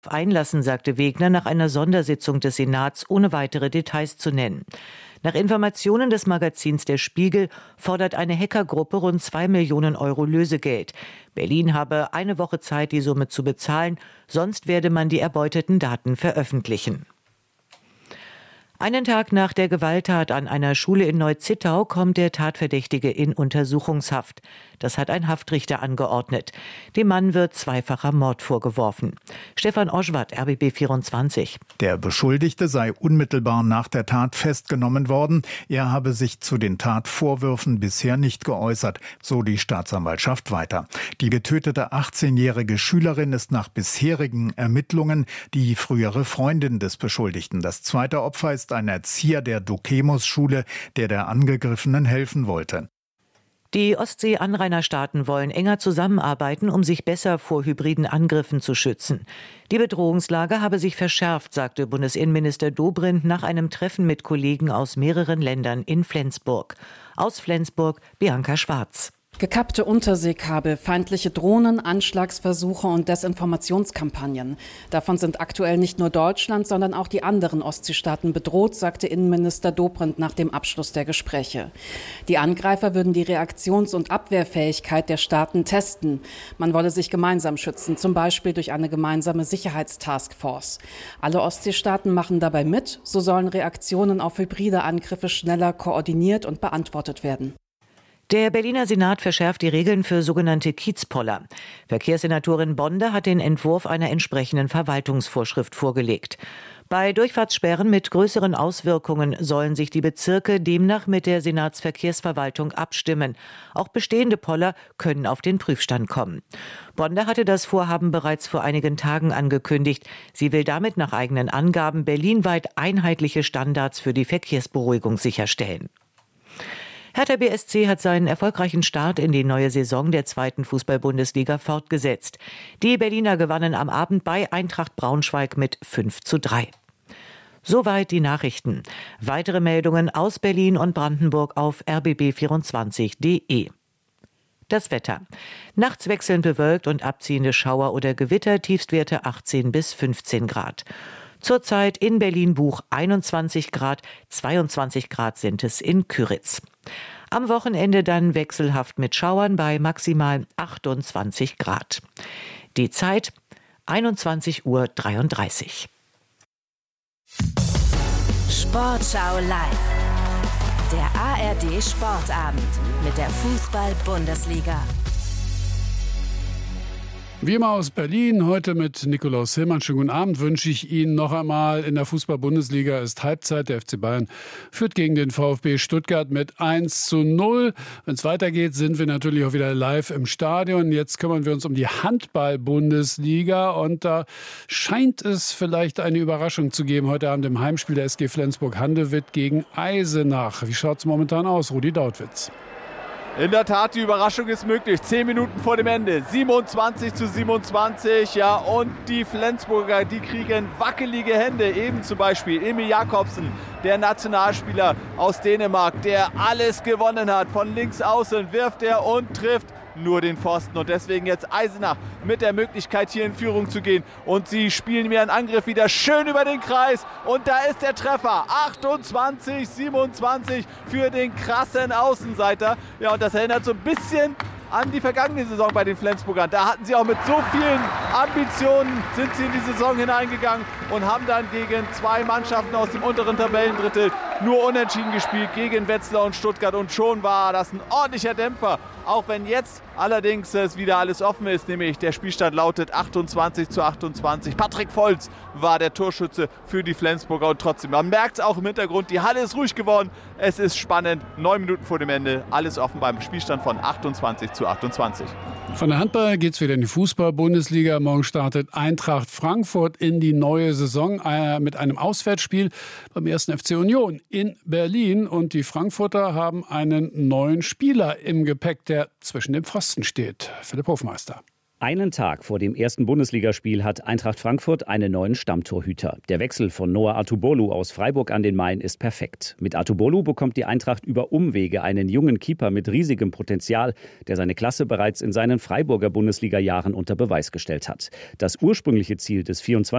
einlassen, sagte Wegner nach einer Sondersitzung des Senats, ohne weitere Details zu nennen. Nach Informationen des Magazins Der Spiegel fordert eine Hackergruppe rund 2 Millionen Euro Lösegeld. Berlin habe eine Woche Zeit, die Summe zu bezahlen, sonst werde man die erbeuteten Daten veröffentlichen. Einen Tag nach der Gewalttat an einer Schule in Neu-Zittau kommt der Tatverdächtige in Untersuchungshaft. Das hat ein Haftrichter angeordnet. Dem Mann wird zweifacher Mord vorgeworfen. Stefan Oschwart, RBB 24. Der Beschuldigte sei unmittelbar nach der Tat festgenommen worden. Er habe sich zu den Tatvorwürfen bisher nicht geäußert, so die Staatsanwaltschaft weiter. Die getötete 18-jährige Schülerin ist nach bisherigen Ermittlungen die frühere Freundin des Beschuldigten. Das zweite Opfer ist ein Erzieher der Dokemus-Schule, der Angegriffenen helfen wollte. Die Ostsee-Anrainerstaaten wollen enger zusammenarbeiten, um sich besser vor hybriden Angriffen zu schützen. Die Bedrohungslage habe sich verschärft, sagte Bundesinnenminister Dobrindt nach einem Treffen mit Kollegen aus mehreren Ländern in Flensburg. Aus Flensburg Bianca Schwarz. Gekappte Unterseekabel, feindliche Drohnen, Anschlagsversuche und Desinformationskampagnen. Davon sind aktuell nicht nur Deutschland, sondern auch die anderen Ostseestaaten bedroht, sagte Innenminister Dobrindt nach dem Abschluss der Gespräche. Die Angreifer würden die Reaktions- und Abwehrfähigkeit der Staaten testen. Man wolle sich gemeinsam schützen, zum Beispiel durch eine gemeinsame Sicherheitstaskforce. Alle Ostseestaaten machen dabei mit, so sollen Reaktionen auf hybride Angriffe schneller koordiniert und beantwortet werden. Der Berliner Senat verschärft die Regeln für sogenannte Kiezpoller. Verkehrssenatorin Bonde hat den Entwurf einer entsprechenden Verwaltungsvorschrift vorgelegt. Bei Durchfahrtssperren mit größeren Auswirkungen sollen sich die Bezirke demnach mit der Senatsverkehrsverwaltung abstimmen. Auch bestehende Poller können auf den Prüfstand kommen. Bonde hatte das Vorhaben bereits vor einigen Tagen angekündigt. Sie will damit nach eigenen Angaben berlinweit einheitliche Standards für die Verkehrsberuhigung sicherstellen. Hertha BSC hat seinen erfolgreichen Start in die neue Saison der 2. Fußball-Bundesliga fortgesetzt. Die Berliner gewannen am Abend bei Eintracht Braunschweig mit 5:3. Soweit die Nachrichten. Weitere Meldungen aus Berlin und Brandenburg auf rbb24.de. Das Wetter. Nachts wechselnd bewölkt und abziehende Schauer oder Gewitter, Tiefstwerte 18 bis 15 Grad. Zurzeit in Berlin-Buch 21 Grad, 22 Grad sind es in Kyritz. Am Wochenende dann wechselhaft mit Schauern bei maximal 28 Grad. Die Zeit 21:33 Uhr. Sportschau live. Der ARD Sportabend mit der Fußball-Bundesliga. Wie immer aus Berlin, heute mit Nikolaus Hillmann. Schönen guten Abend wünsche ich Ihnen noch einmal. In der Fußball-Bundesliga ist Halbzeit. Der FC Bayern führt gegen den VfB Stuttgart mit 1:0. Wenn es weitergeht, sind wir natürlich auch wieder live im Stadion. Jetzt kümmern wir uns um die Handball-Bundesliga. Und da scheint es vielleicht eine Überraschung zu geben. Heute Abend im Heimspiel der SG Flensburg-Handewitt gegen Eisenach. Wie schaut es momentan aus, Rudi Dautwitz? In der Tat, die Überraschung ist möglich. 10 Minuten vor dem Ende. 27:27. Ja, und die Flensburger, die kriegen wackelige Hände. Eben zum Beispiel Emil Jakobsen, der Nationalspieler aus Dänemark, der alles gewonnen hat. Von links außen wirft er und trifft nur den Pfosten. Und deswegen jetzt Eisenach mit der Möglichkeit, hier in Führung zu gehen. Und sie spielen mir einen Angriff wieder schön über den Kreis. Und da ist der Treffer. 28:27 für den krassen Außenseiter. Ja, und das erinnert so ein bisschen an die vergangene Saison bei den Flensburgern. Da hatten sie auch mit so vielen Ambitionen, sind sie in die Saison hineingegangen und haben dann gegen zwei Mannschaften aus dem unteren Tabellendrittel nur unentschieden gespielt, gegen Wetzlar und Stuttgart. Und schon war das ein ordentlicher Dämpfer. Auch wenn jetzt allerdings es wieder alles offen ist, nämlich der Spielstand lautet 28:28. Patrick Volz war der Torschütze für die Flensburger und trotzdem, man merkt es auch im Hintergrund, die Halle ist ruhig geworden. Es ist spannend, 9 Minuten vor dem Ende, alles offen beim Spielstand von 28:28. Von der Handball geht es wieder in die Fußball-Bundesliga. Morgen startet Eintracht Frankfurt in die neue Saison mit einem Auswärtsspiel beim 1. FC Union in Berlin. Und die Frankfurter haben einen neuen Spieler im Gepäck, der zwischen dem Pfosten steht. Philipp Hofmeister. Einen Tag vor dem ersten Bundesligaspiel hat Eintracht Frankfurt einen neuen Stammtorhüter. Der Wechsel von Noah Atubolu aus Freiburg an den Main ist perfekt. Mit Atubolu bekommt die Eintracht über Umwege einen jungen Keeper mit riesigem Potenzial, der seine Klasse bereits in seinen Freiburger Bundesliga-Jahren unter Beweis gestellt hat. Das ursprüngliche Ziel des 24